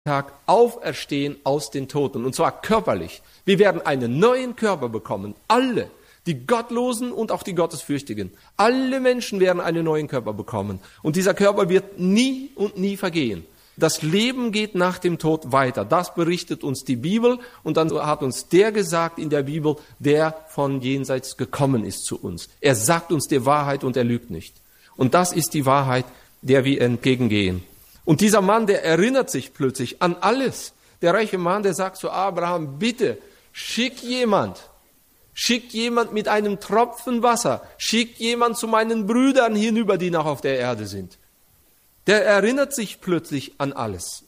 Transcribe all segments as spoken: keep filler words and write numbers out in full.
Tag auferstehen aus den Toten, und zwar körperlich. Wir werden einen neuen Körper bekommen, alle, die Gottlosen und auch die Gottesfürchtigen. Alle Menschen werden einen neuen Körper bekommen und dieser Körper wird nie und nie vergehen. Das Leben geht nach dem Tod weiter, das berichtet uns die Bibel und dann hat uns der gesagt in der Bibel, der von jenseits gekommen ist zu uns. Er sagt uns die Wahrheit und er lügt nicht. Und das ist die Wahrheit, der wir entgegengehen. Und dieser Mann, der erinnert sich plötzlich an alles. Der reiche Mann, der sagt zu Abraham, bitte, schick jemand, schick jemand mit einem Tropfen Wasser, schick jemand zu meinen Brüdern hinüber, die noch auf der Erde sind. Der erinnert sich plötzlich an alles.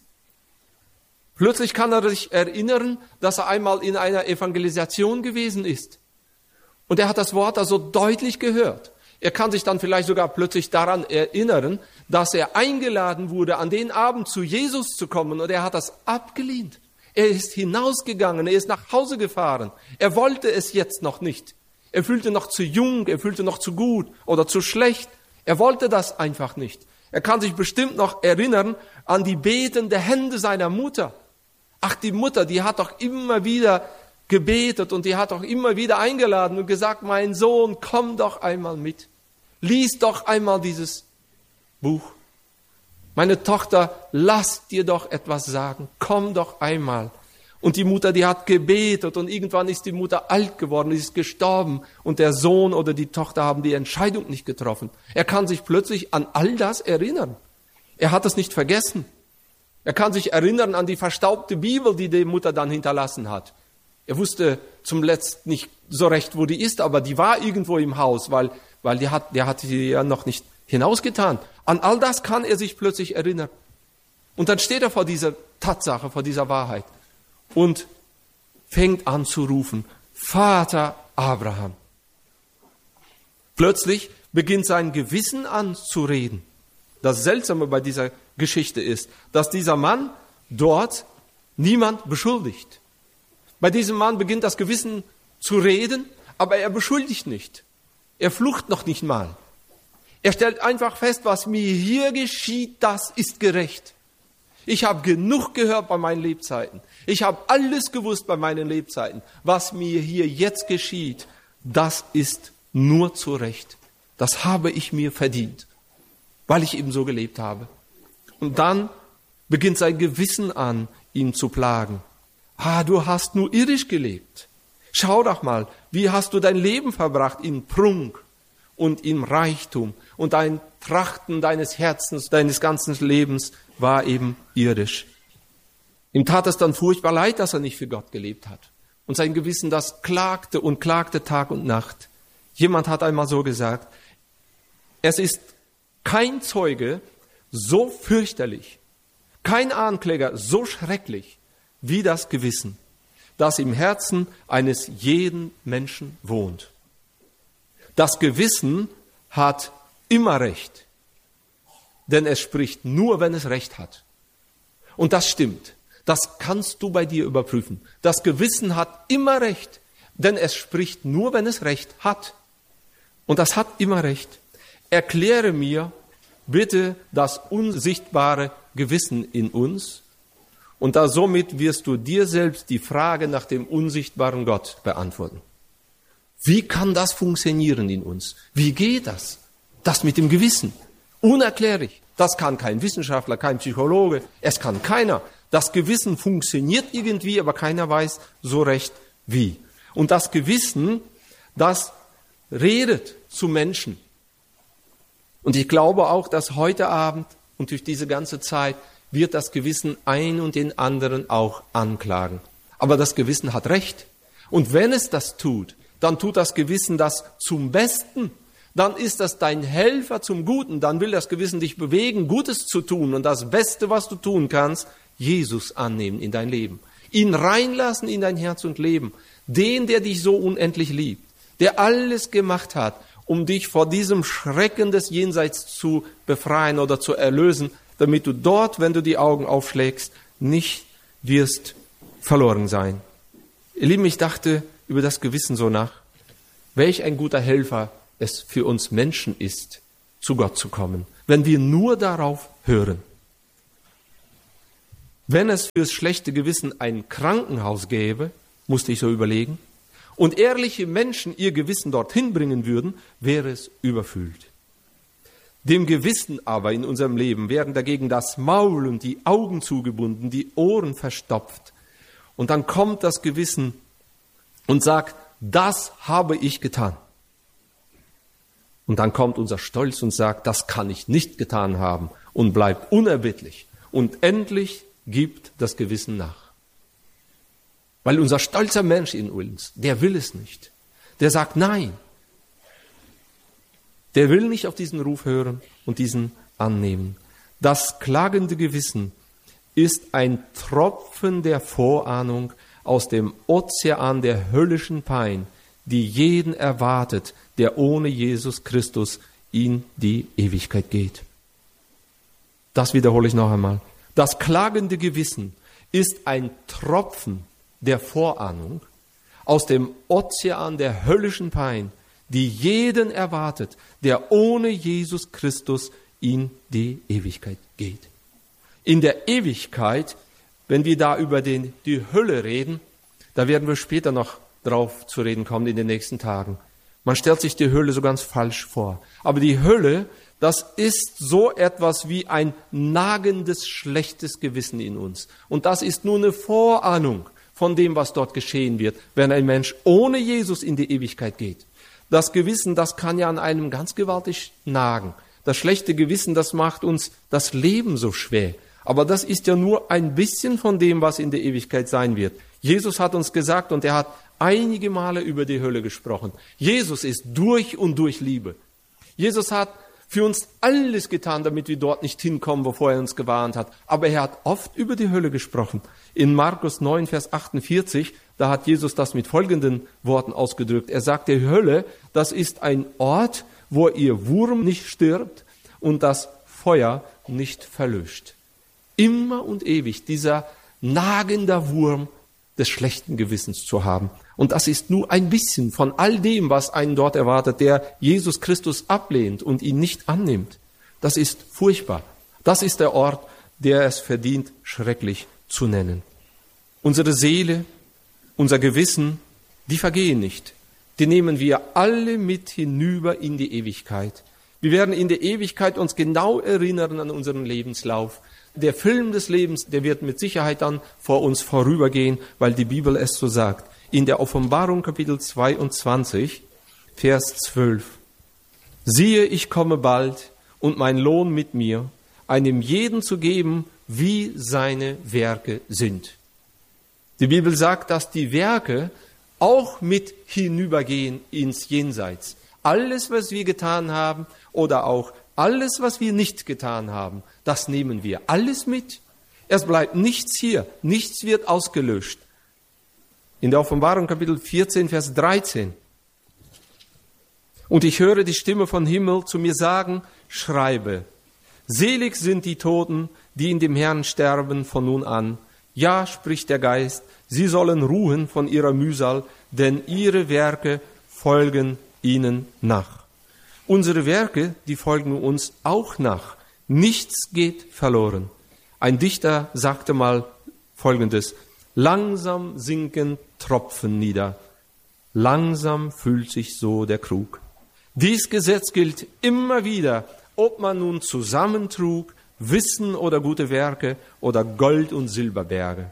Plötzlich kann er sich erinnern, dass er einmal in einer Evangelisation gewesen ist. Und er hat das Wort also deutlich gehört. Er kann sich dann vielleicht sogar plötzlich daran erinnern, dass er eingeladen wurde, an den Abend zu Jesus zu kommen und er hat das abgelehnt. Er ist hinausgegangen, er ist nach Hause gefahren. Er wollte es jetzt noch nicht. Er fühlte noch zu jung, er fühlte noch zu gut oder zu schlecht. Er wollte das einfach nicht. Er kann sich bestimmt noch erinnern an die betende Hände seiner Mutter. Ach, die Mutter, die hat doch immer wieder gebetet und die hat doch immer wieder eingeladen und gesagt, mein Sohn, komm doch einmal mit. Lies doch einmal dieses Buch. Meine Tochter, lass dir doch etwas sagen. Komm doch einmal. Und die Mutter, die hat gebetet und irgendwann ist die Mutter alt geworden, ist gestorben und der Sohn oder die Tochter haben die Entscheidung nicht getroffen. Er kann sich plötzlich an all das erinnern. Er hat es nicht vergessen. Er kann sich erinnern an die verstaubte Bibel, die die Mutter dann hinterlassen hat. Er wusste zum Letzten nicht so recht, wo die ist, aber die war irgendwo im Haus, weil, weil die hat, der hat sie ja noch nicht hinausgetan. An all das kann er sich plötzlich erinnern. Und dann steht er vor dieser Tatsache, vor dieser Wahrheit und fängt an zu rufen, Vater Abraham. Plötzlich beginnt sein Gewissen an zu reden. Das Seltsame bei dieser Geschichte ist, dass dieser Mann dort niemand beschuldigt. Bei diesem Mann beginnt das Gewissen zu reden, aber er beschuldigt nicht. Er flucht noch nicht mal. Er stellt einfach fest, was mir hier geschieht, das ist gerecht. Ich habe genug gehört bei meinen Lebzeiten. Ich habe alles gewusst bei meinen Lebzeiten. Was mir hier jetzt geschieht, das ist nur zu Recht. Das habe ich mir verdient, weil ich eben so gelebt habe. Und dann beginnt sein Gewissen an, ihn zu plagen. Ah, du hast nur irdisch gelebt. Schau doch mal, wie hast du dein Leben verbracht in Prunk und in Reichtum. Und dein Trachten deines Herzens, deines ganzen Lebens war eben irdisch. Ihm tat es dann furchtbar leid, dass er nicht für Gott gelebt hat. Und sein Gewissen, das klagte und klagte Tag und Nacht. Jemand hat einmal so gesagt, es ist kein Zeuge so fürchterlich, kein Ankläger so schrecklich wie das Gewissen, das im Herzen eines jeden Menschen wohnt. Das Gewissen hat immer Recht, denn es spricht nur, wenn es Recht hat. Und das stimmt. Das kannst du bei dir überprüfen. Das Gewissen hat immer Recht, denn es spricht nur, wenn es Recht hat. Und das hat immer Recht. Erkläre mir bitte das unsichtbare Gewissen in uns und da somit wirst du dir selbst die Frage nach dem unsichtbaren Gott beantworten. Wie kann das funktionieren in uns? Wie geht das? Das mit dem Gewissen. Unerklärlich. Das kann kein Wissenschaftler, kein Psychologe. Es kann keiner. Das Gewissen funktioniert irgendwie, aber keiner weiß so recht wie. Und das Gewissen, das redet zu Menschen. Und ich glaube auch, dass heute Abend und durch diese ganze Zeit wird das Gewissen einen und den anderen auch anklagen. Aber das Gewissen hat Recht. Und wenn es das tut, dann tut das Gewissen das zum Besten. Dann ist das dein Helfer zum Guten. Dann will das Gewissen dich bewegen, Gutes zu tun. Und das Beste, was du tun kannst, Jesus annehmen in dein Leben. Ihn reinlassen in dein Herz und Leben. Den, der dich so unendlich liebt. Der alles gemacht hat, um dich vor diesem Schrecken des Jenseits zu befreien oder zu erlösen, damit du dort, wenn du die Augen aufschlägst, nicht wirst verloren sein. Ihr Lieben, ich dachte über das Gewissen so nach. Welch ein guter Helfer es für uns Menschen ist, zu Gott zu kommen, wenn wir nur darauf hören. Wenn es fürs schlechte Gewissen ein Krankenhaus gäbe, musste ich so überlegen, und ehrliche Menschen ihr Gewissen dorthin bringen würden, wäre es überfüllt. Dem Gewissen aber in unserem Leben werden dagegen das Maul und die Augen zugebunden, die Ohren verstopft. Und dann kommt das Gewissen und sagt, das habe ich getan. Und dann kommt unser Stolz und sagt, das kann ich nicht getan haben und bleibt unerbittlich. Und endlich gibt das Gewissen nach. Weil unser stolzer Mensch in uns, der will es nicht. Der sagt nein. Der will nicht auf diesen Ruf hören und diesen annehmen. Das klagende Gewissen ist ein Tropfen der Vorahnung aus dem Ozean der höllischen Pein, die jeden erwartet, der ohne Jesus Christus in die Ewigkeit geht. Das wiederhole ich noch einmal. Das klagende Gewissen ist ein Tropfen der Vorahnung aus dem Ozean der höllischen Pein, die jeden erwartet, der ohne Jesus Christus in die Ewigkeit geht. In der Ewigkeit, wenn wir da über den, die Hölle reden, da werden wir später noch drauf zu reden kommen in den nächsten Tagen. Man stellt sich die Hölle so ganz falsch vor. Aber die Hölle, das ist so etwas wie ein nagendes, schlechtes Gewissen in uns. Und das ist nur eine Vorahnung von dem, was dort geschehen wird, wenn ein Mensch ohne Jesus in die Ewigkeit geht. Das Gewissen, das kann ja an einem ganz gewaltig nagen. Das schlechte Gewissen, das macht uns das Leben so schwer. Aber das ist ja nur ein bisschen von dem, was in der Ewigkeit sein wird. Jesus hat uns gesagt, und er hat einige Male über die Hölle gesprochen. Jesus ist durch und durch Liebe. Jesus hat für uns alles getan, damit wir dort nicht hinkommen, wovor er uns gewarnt hat. Aber er hat oft über die Hölle gesprochen. In Markus neun, Vers achtundvierzig, da hat Jesus das mit folgenden Worten ausgedrückt. Er sagt, die Hölle, das ist ein Ort, wo ihr Wurm nicht stirbt und das Feuer nicht verlöscht. Immer und ewig dieser nagender Wurm des schlechten Gewissens zu haben. Und das ist nur ein bisschen von all dem, was einen dort erwartet, der Jesus Christus ablehnt und ihn nicht annimmt. Das ist furchtbar. Das ist der Ort, der es verdient, schrecklich zu nennen. Unsere Seele, unser Gewissen, die vergehen nicht. Die nehmen wir alle mit hinüber in die Ewigkeit. Wir werden in der Ewigkeit uns genau erinnern an unseren Lebenslauf. Der Film des Lebens, der wird mit Sicherheit dann vor uns vorübergehen, weil die Bibel es so sagt. In der Offenbarung Kapitel zweiundzwanzig, Vers zwölf. Siehe, ich komme bald und mein Lohn mit mir, einem jeden zu geben, wie seine Werke sind. Die Bibel sagt, dass die Werke auch mit hinübergehen ins Jenseits. Alles, was wir getan haben oder auch alles, was wir nicht getan haben, das nehmen wir alles mit. Es bleibt nichts hier, nichts wird ausgelöscht. In der Offenbarung Kapitel vierzehn, Vers dreizehn. Und ich höre die Stimme vom Himmel zu mir sagen, schreibe, selig sind die Toten, die in dem Herrn sterben von nun an. Ja, spricht der Geist, sie sollen ruhen von ihrer Mühsal, denn ihre Werke folgen ihnen nach. Unsere Werke, die folgen uns auch nach. Nichts geht verloren. Ein Dichter sagte mal Folgendes, langsam sinken Tropfen nieder, langsam füllt sich so der Krug. Dies Gesetz gilt immer wieder, ob man nun zusammentrug, Wissen oder gute Werke oder Gold- und Silberberge.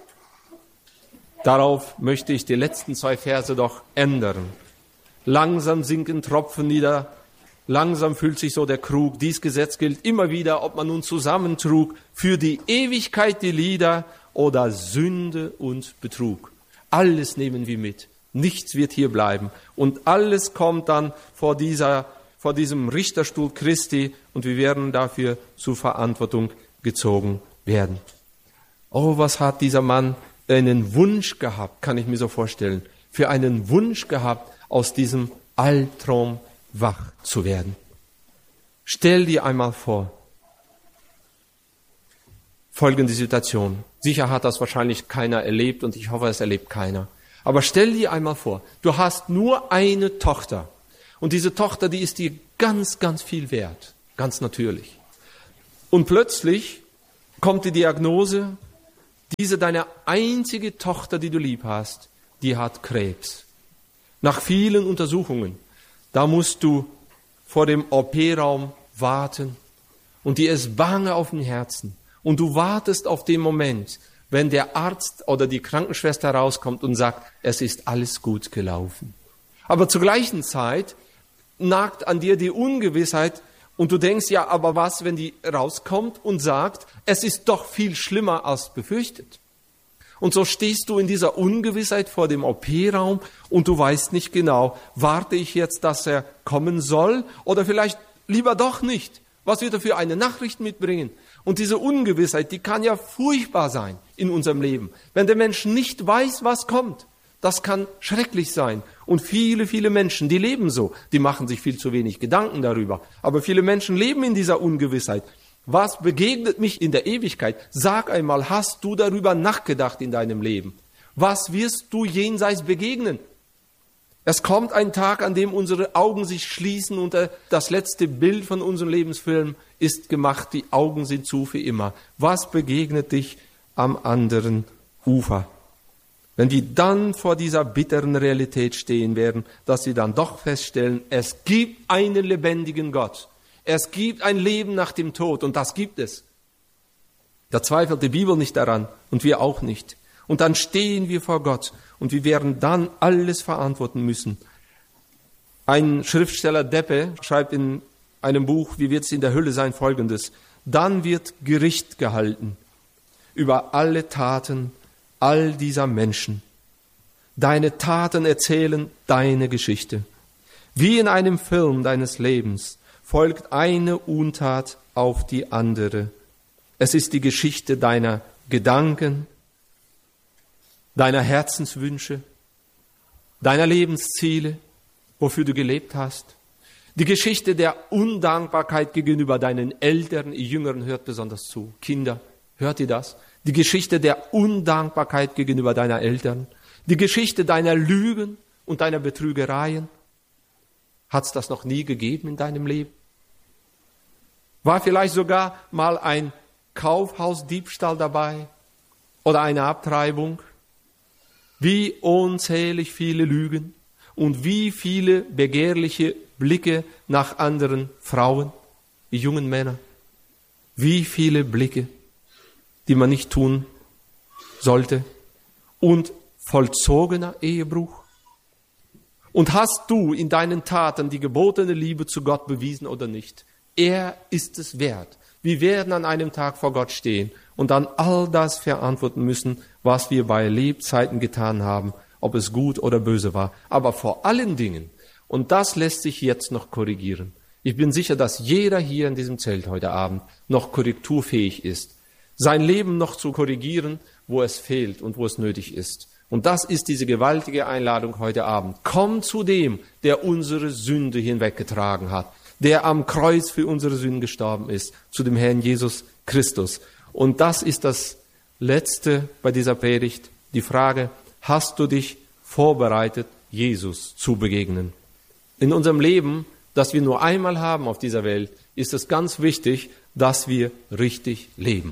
Darauf möchte ich die letzten zwei Verse doch ändern. Langsam sinken Tropfen nieder, langsam füllt sich so der Krug. Dies Gesetz gilt immer wieder, ob man nun zusammentrug, für die Ewigkeit die Lieder oder Sünde und Betrug. Alles nehmen wir mit. Nichts wird hier bleiben. Und alles kommt dann vor dieser, vor diesem Richterstuhl Christi und wir werden dafür zur Verantwortung gezogen werden. Oh, was hat dieser Mann einen Wunsch gehabt, kann ich mir so vorstellen, für einen Wunsch gehabt, aus diesem Albtraum wach zu werden. Stell dir einmal vor, folgende Situation. Sicher hat das wahrscheinlich keiner erlebt und ich hoffe, es erlebt keiner. Aber stell dir einmal vor, du hast nur eine Tochter und diese Tochter, die ist dir ganz, ganz viel wert, ganz natürlich. Und plötzlich kommt die Diagnose, diese deine einzige Tochter, die du lieb hast, die hat Krebs. Nach vielen Untersuchungen, da musst du vor dem O P-Raum warten und dir ist bange auf dem Herzen. Und du wartest auf den Moment, wenn der Arzt oder die Krankenschwester rauskommt und sagt, es ist alles gut gelaufen. Aber zur gleichen Zeit nagt an dir die Ungewissheit und du denkst, ja, aber was, wenn die rauskommt und sagt, es ist doch viel schlimmer als befürchtet. Und so stehst du in dieser Ungewissheit vor dem O P-Raum und du weißt nicht genau, warte ich jetzt, dass er kommen soll oder vielleicht lieber doch nicht. Was wird er für eine Nachricht mitbringen? Und diese Ungewissheit, die kann ja furchtbar sein in unserem Leben. Wenn der Mensch nicht weiß, was kommt, das kann schrecklich sein. Und viele, viele Menschen, die leben so, die machen sich viel zu wenig Gedanken darüber. Aber viele Menschen leben in dieser Ungewissheit. Was begegnet mich in der Ewigkeit? Sag einmal, hast du darüber nachgedacht in deinem Leben? Was wirst du jenseits begegnen? Es kommt ein Tag, an dem unsere Augen sich schließen und das letzte Bild von unserem Lebensfilm ist gemacht. Die Augen sind zu für immer. Was begegnet dich am anderen Ufer? Wenn wir dann vor dieser bitteren Realität stehen werden, dass wir dann doch feststellen, es gibt einen lebendigen Gott. Es gibt ein Leben nach dem Tod und das gibt es. Da zweifelt die Bibel nicht daran und wir auch nicht. Und dann stehen wir vor Gott und wir werden dann alles verantworten müssen. Ein Schriftsteller Deppe schreibt in einem Buch, wie wird es in der Hölle sein, Folgendes. Dann wird Gericht gehalten über alle Taten all dieser Menschen. Deine Taten erzählen deine Geschichte. Wie in einem Film deines Lebens folgt eine Untat auf die andere. Es ist die Geschichte deiner Gedanken, deiner Herzenswünsche, deiner Lebensziele, wofür du gelebt hast. Die Geschichte der Undankbarkeit gegenüber deinen Eltern, ihr Jüngeren hört besonders zu. Kinder, hört ihr das? Die Geschichte der Undankbarkeit gegenüber deiner Eltern. Die Geschichte deiner Lügen und deiner Betrügereien. Hat es das noch nie gegeben in deinem Leben? War vielleicht sogar mal ein Kaufhausdiebstahl dabei oder eine Abtreibung? Wie unzählig viele Lügen und wie viele begehrliche Blicke nach anderen Frauen, die jungen Männer. Wie viele Blicke, die man nicht tun sollte. Und vollzogener Ehebruch. Und hast du in deinen Taten die gebotene Liebe zu Gott bewiesen oder nicht? Er ist es wert. Wir werden an einem Tag vor Gott stehen und dann all das verantworten müssen, was wir bei Lebzeiten getan haben, ob es gut oder böse war. Aber vor allen Dingen, und das lässt sich jetzt noch korrigieren. Ich bin sicher, dass jeder hier in diesem Zelt heute Abend noch korrekturfähig ist, sein Leben noch zu korrigieren, wo es fehlt und wo es nötig ist. Und das ist diese gewaltige Einladung heute Abend. Komm zu dem, der unsere Sünde hinweggetragen hat, der am Kreuz für unsere Sünden gestorben ist, zu dem Herrn Jesus Christus. Und das ist das Letzte bei dieser Predigt, die Frage, hast du dich vorbereitet, Jesus zu begegnen? In unserem Leben, das wir nur einmal haben auf dieser Welt, ist es ganz wichtig, dass wir richtig leben.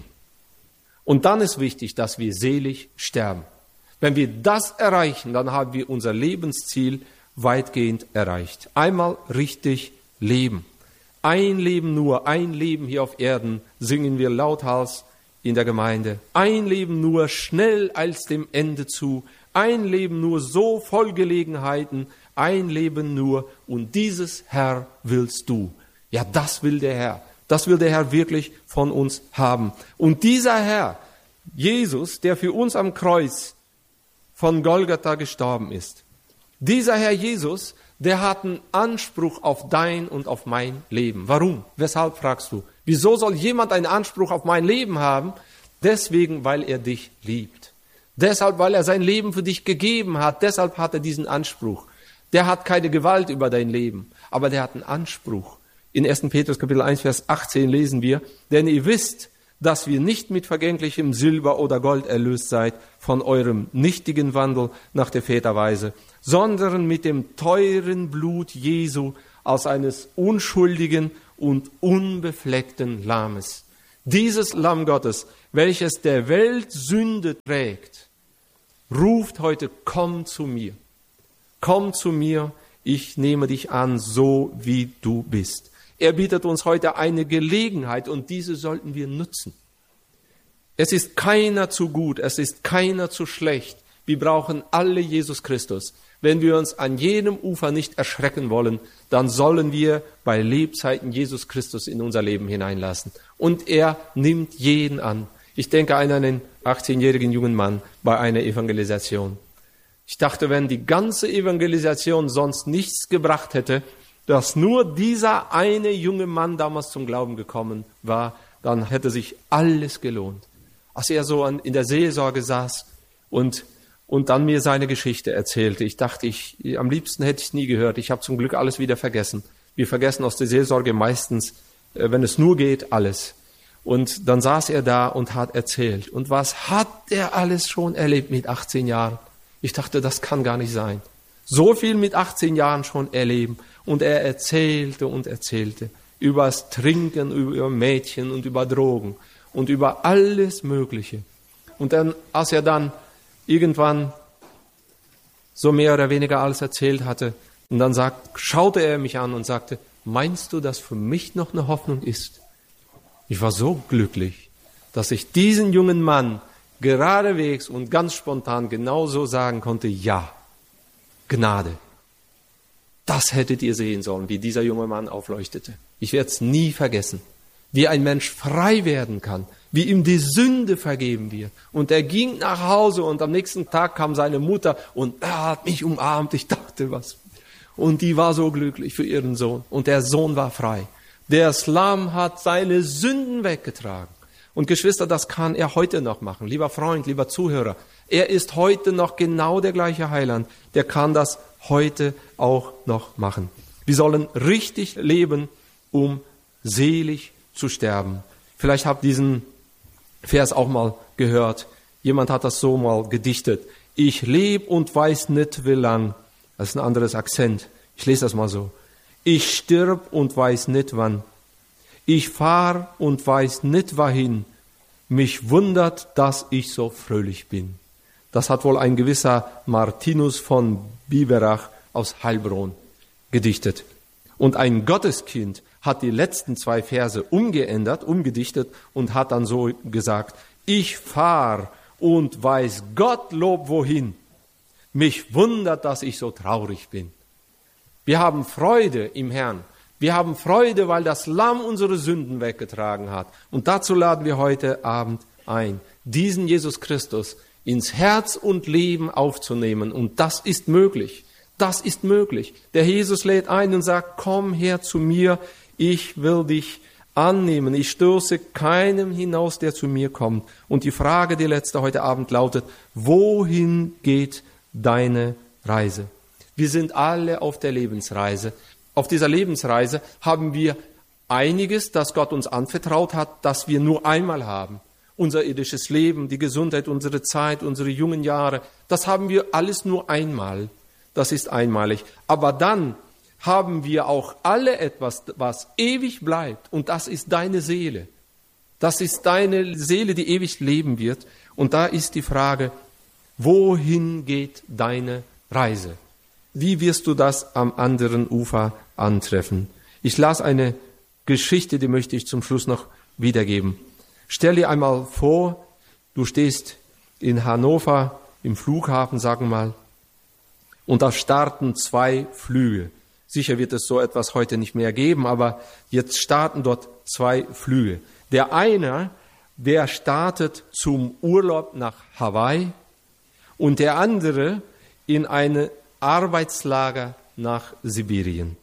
Und dann ist wichtig, dass wir selig sterben. Wenn wir das erreichen, dann haben wir unser Lebensziel weitgehend erreicht. Einmal richtig leben. Ein Leben nur, ein Leben hier auf Erden, singen wir lauthals in der Gemeinde. Ein Leben nur, schnell als dem Ende zu. Ein Leben nur, so voll Gelegenheiten. Ein Leben nur, und dieses, Herr, willst du. Ja, das will der Herr. Das will der Herr wirklich von uns haben. Und dieser Herr, Jesus, der für uns am Kreuz von Golgatha gestorben ist. Dieser Herr Jesus, der hat einen Anspruch auf dein und auf mein Leben. Warum? Weshalb, fragst du? Wieso soll jemand einen Anspruch auf mein Leben haben? Deswegen, weil er dich liebt. Deshalb, weil er sein Leben für dich gegeben hat. Deshalb hat er diesen Anspruch. Der hat keine Gewalt über dein Leben, aber der hat einen Anspruch. In ersten Petrus Kapitel eins, Vers achtzehn lesen wir, denn ihr wisst, dass wir nicht mit vergänglichem Silber oder Gold erlöst seid von eurem nichtigen Wandel nach der Väterweise, sondern mit dem teuren Blut Jesu aus eines unschuldigen und unbefleckten Lammes. Dieses Lamm Gottes, welches der Welt Sünde trägt, ruft heute, komm zu mir. Komm zu mir, ich nehme dich an, so wie du bist. Er bietet uns heute eine Gelegenheit und diese sollten wir nutzen. Es ist keiner zu gut, es ist keiner zu schlecht. Wir brauchen alle Jesus Christus. Wenn wir uns an jedem Ufer nicht erschrecken wollen, dann sollen wir bei Lebzeiten Jesus Christus in unser Leben hineinlassen. Und er nimmt jeden an. Ich denke an einen achtzehnjährigen jungen Mann bei einer Evangelisation. Ich dachte, wenn die ganze Evangelisation sonst nichts gebracht hätte, dass nur dieser eine junge Mann damals zum Glauben gekommen war, dann hätte sich alles gelohnt. Als er so in der Seelsorge saß und, und dann mir seine Geschichte erzählte, ich dachte, ich, am liebsten hätte ich es nie gehört. Ich habe zum Glück alles wieder vergessen. Wir vergessen aus der Seelsorge meistens, wenn es nur geht, alles. Und dann saß er da und hat erzählt. Und was hat er alles schon erlebt mit achtzehn Jahren? Ich dachte, das kann gar nicht sein. So viel mit achtzehn Jahren schon erleben. Und er erzählte und erzählte über das Trinken, über Mädchen und über Drogen und über alles Mögliche. Und dann, als er dann irgendwann so mehr oder weniger alles erzählt hatte, und dann sagt, schaute er mich an und sagte, meinst du, dass für mich noch eine Hoffnung ist? Ich war so glücklich, dass ich diesen jungen Mann geradewegs und ganz spontan genauso sagen konnte, ja, Gnade. Das hättet ihr sehen sollen, wie dieser junge Mann aufleuchtete. Ich werde es nie vergessen, wie ein Mensch frei werden kann, wie ihm die Sünde vergeben wird. Und er ging nach Hause und am nächsten Tag kam seine Mutter und er hat mich umarmt. Ich dachte, was? Und die war so glücklich für ihren Sohn. Und der Sohn war frei. Der Lamm hat seine Sünden weggetragen. Und Geschwister, das kann er heute noch machen. Lieber Freund, lieber Zuhörer, er ist heute noch genau der gleiche Heiland. Der kann das heute auch noch machen. Wir sollen richtig leben, um selig zu sterben. Vielleicht habt ihr diesen Vers auch mal gehört. Jemand hat das so mal gedichtet. Ich lebe und weiß nicht wie lang. Das ist ein anderes Akzent. Ich lese das mal so. Ich stirb und weiß nicht wann. Ich fahr und weiß nicht wohin. Mich wundert, dass ich so fröhlich bin. Das hat wohl ein gewisser Martinus von Biberach aus Heilbronn gedichtet. Und ein Gotteskind hat die letzten zwei Verse umgeändert, umgedichtet und hat dann so gesagt, ich fahr und weiß Gottlob wohin. Mich wundert, dass ich so traurig bin. Wir haben Freude im Herrn. Wir haben Freude, weil das Lamm unsere Sünden weggetragen hat. Und dazu laden wir heute Abend ein, diesen Jesus Christus ins Herz und Leben aufzunehmen. Und das ist möglich. Das ist möglich. Der Jesus lädt ein und sagt, komm her zu mir, ich will dich annehmen. Ich stoße keinem hinaus, der zu mir kommt. Und die Frage, die letzte heute Abend lautet, wohin geht deine Reise? Wir sind alle auf der Lebensreise. Auf dieser Lebensreise haben wir einiges, das Gott uns anvertraut hat, das wir nur einmal haben. Unser irdisches Leben, die Gesundheit, unsere Zeit, unsere jungen Jahre, das haben wir alles nur einmal. Das ist einmalig. Aber dann haben wir auch alle etwas, was ewig bleibt. Und das ist deine Seele. Das ist deine Seele, die ewig leben wird. Und da ist die Frage, wohin geht deine Reise? Wie wirst du das am anderen Ufer antreffen? Ich las eine Geschichte, die möchte ich zum Schluss noch wiedergeben. Stell dir einmal vor, du stehst in Hannover im Flughafen, sagen wir mal, und da starten zwei Flüge. Sicher wird es so etwas heute nicht mehr geben, aber jetzt starten dort zwei Flüge. Der eine, der startet zum Urlaub nach Hawaii und der andere in eine Arbeitslager nach Sibirien.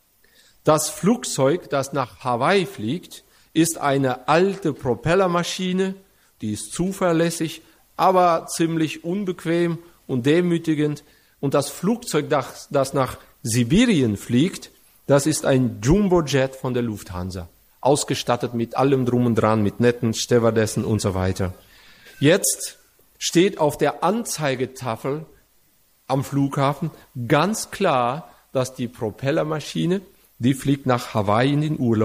Das Flugzeug, das nach Hawaii fliegt, ist eine alte Propellermaschine, die ist zuverlässig, aber ziemlich unbequem und demütigend. Und das Flugzeug, das, das nach Sibirien fliegt, das ist ein Jumbojet von der Lufthansa, ausgestattet mit allem drum und dran, mit netten Stewardessen und so weiter. Jetzt steht auf der Anzeigetafel am Flughafen ganz klar, dass die Propellermaschine, die fliegt nach Hawaii in den Urlaub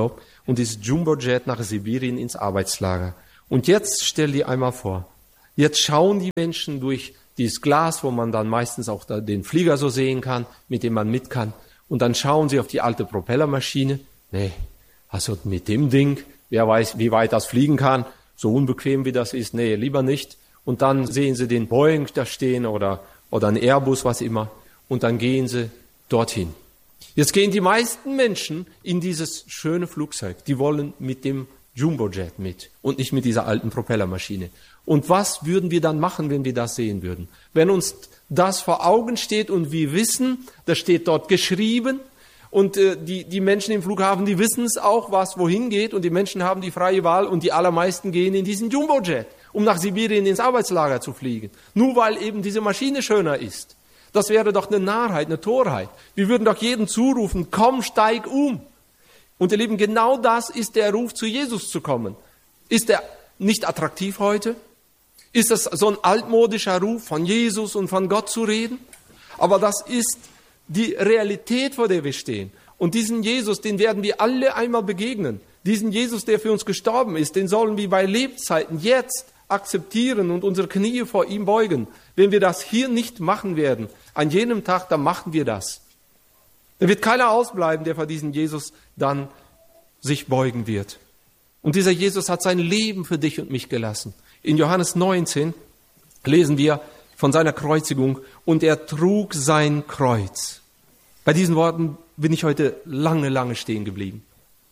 und dieses Jumbojet nach Sibirien ins Arbeitslager. Und jetzt stell dir einmal vor, jetzt schauen die Menschen durch dieses Glas, wo man dann meistens auch da den Flieger so sehen kann, mit dem man mit kann. Und dann schauen sie auf die alte Propellermaschine. Nee, also mit dem Ding, wer weiß, wie weit das fliegen kann, so unbequem wie das ist, nee, lieber nicht. Und dann sehen sie den Boeing da stehen oder, oder einen Airbus, was immer. Und dann gehen sie dorthin. Jetzt gehen die meisten Menschen in dieses schöne Flugzeug. Die wollen mit dem Jumbojet mit und nicht mit dieser alten Propellermaschine. Und was würden wir dann machen, wenn wir das sehen würden? Wenn uns das vor Augen steht und wir wissen, das steht dort geschrieben und äh, die, die Menschen im Flughafen, die wissen es auch, was wohin geht und die Menschen haben die freie Wahl und die allermeisten gehen in diesen Jumbojet, um nach Sibirien ins Arbeitslager zu fliegen. Nur weil eben diese Maschine schöner ist. Das wäre doch eine Narrheit, eine Torheit. Wir würden doch jedem zurufen, komm, steig um. Und ihr Lieben, genau das ist der Ruf, zu Jesus zu kommen. Ist der nicht attraktiv heute? Ist das so ein altmodischer Ruf, von Jesus und von Gott zu reden? Aber das ist die Realität, vor der wir stehen. Und diesen Jesus, den werden wir alle einmal begegnen. Diesen Jesus, der für uns gestorben ist, den sollen wir bei Lebzeiten jetzt akzeptieren und unsere Knie vor ihm beugen. Wenn wir das hier nicht machen werden, an jenem Tag, dann machen wir das. Dann wird keiner ausbleiben, der vor diesem Jesus dann sich beugen wird. Und dieser Jesus hat sein Leben für dich und mich gelassen. In Johannes neunzehn lesen wir von seiner Kreuzigung und er trug sein Kreuz. Bei diesen Worten bin ich heute lange, lange stehen geblieben.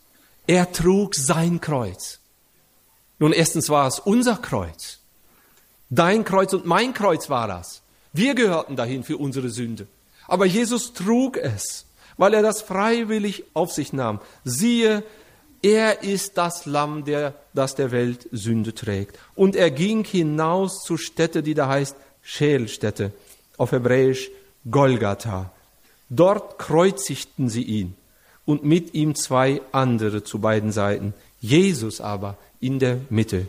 Er trug sein Kreuz. Nun, erstens war es unser Kreuz. Dein Kreuz und mein Kreuz war das. Wir gehörten dahin für unsere Sünde. Aber Jesus trug es, weil er das freiwillig auf sich nahm. Siehe, er ist das Lamm, der, das der Welt Sünde trägt. Und er ging hinaus zur Stätte, die da heißt Scheelstätte, auf Hebräisch Golgatha. Dort kreuzigten sie ihn und mit ihm zwei andere zu beiden Seiten. Jesus aber in der Mitte.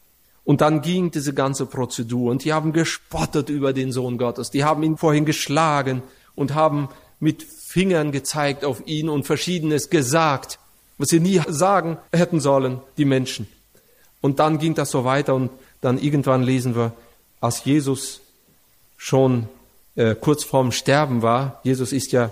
Und dann ging diese ganze Prozedur und die haben gespottet über den Sohn Gottes. Die haben ihn vorhin geschlagen und haben mit Fingern gezeigt auf ihn und Verschiedenes gesagt, was sie nie sagen hätten sollen, die Menschen. Und dann ging das so weiter und dann irgendwann lesen wir, als Jesus schon äh, kurz vorm Sterben war, Jesus ist ja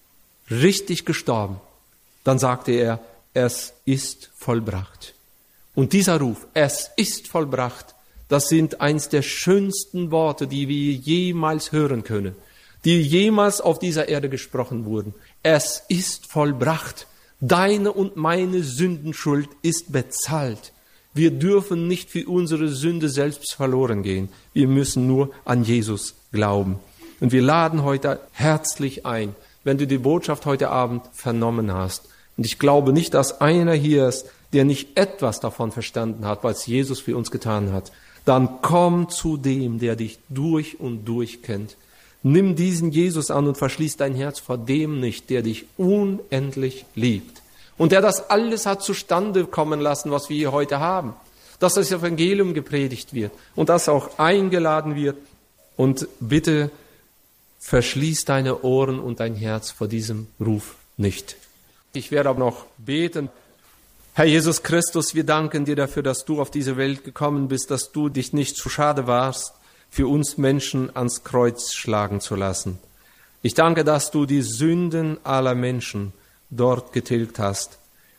richtig gestorben, dann sagte er, es ist vollbracht. Und dieser Ruf, es ist vollbracht, das sind eins der schönsten Worte, die wir jemals hören können, die jemals auf dieser Erde gesprochen wurden. Es ist vollbracht. Deine und meine Sündenschuld ist bezahlt. Wir dürfen nicht für unsere Sünde selbst verloren gehen. Wir müssen nur an Jesus glauben. Und wir laden heute herzlich ein, wenn du die Botschaft heute Abend vernommen hast. Und ich glaube nicht, dass einer hier ist, der nicht etwas davon verstanden hat, was Jesus für uns getan hat. Dann komm zu dem, der dich durch und durch kennt. Nimm diesen Jesus an und verschließ dein Herz vor dem nicht, der dich unendlich liebt. Und der das alles hat zustande kommen lassen, was wir hier heute haben. Dass das Evangelium gepredigt wird und dass auch eingeladen wird. Und bitte verschließ deine Ohren und dein Herz vor diesem Ruf nicht. Ich werde aber noch beten. Herr Jesus Christus, wir danken dir dafür, dass du auf diese Welt gekommen bist, dass du dich nicht zu schade warst, für uns Menschen ans Kreuz schlagen zu lassen. Ich danke, dass du die Sünden aller Menschen dort getilgt hast.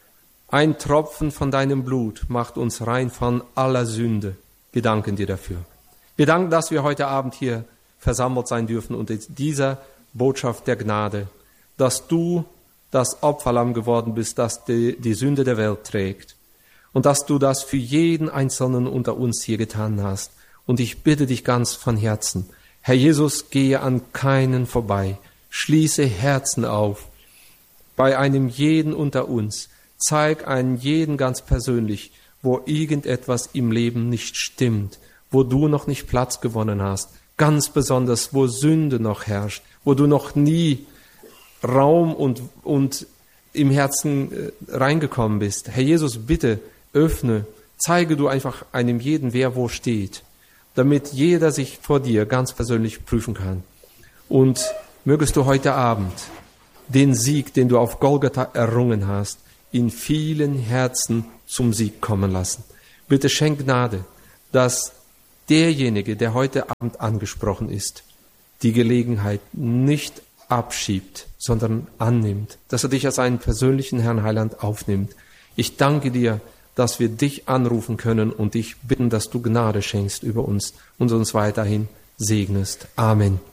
Ein Tropfen von deinem Blut macht uns rein von aller Sünde. Wir danken dir dafür. Wir danken, dass wir heute Abend hier versammelt sein dürfen unter dieser Botschaft der Gnade, dass du das Opferlamm geworden bist, das die, die Sünde der Welt trägt und dass du das für jeden Einzelnen unter uns hier getan hast. Und ich bitte dich ganz von Herzen, Herr Jesus, gehe an keinen vorbei, schließe Herzen auf bei einem jeden unter uns, zeig einen jeden ganz persönlich, wo irgendetwas im Leben nicht stimmt, wo du noch nicht Platz gewonnen hast, ganz besonders, wo Sünde noch herrscht, wo du noch nie Raum und, und im Herzen äh, reingekommen bist. Herr Jesus, bitte öffne, zeige du einfach einem jeden, wer wo steht, damit jeder sich vor dir ganz persönlich prüfen kann. Und mögest du heute Abend den Sieg, den du auf Golgatha errungen hast, in vielen Herzen zum Sieg kommen lassen. Bitte schenk Gnade, dass derjenige, der heute Abend angesprochen ist, die Gelegenheit nicht abschiebt, sondern annimmt, dass er dich als einen persönlichen Herrn Heiland aufnimmt. Ich danke dir, dass wir dich anrufen können und dich bitten, dass du Gnade schenkst über uns und uns weiterhin segnest. Amen.